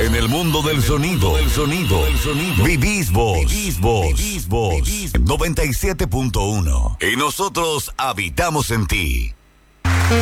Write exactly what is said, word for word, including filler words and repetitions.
En el mundo del sonido, del sonido, del sonido. Vivís vos. Vivís vos. Vivís vos. noventa y siete punto uno. Y nosotros habitamos en ti.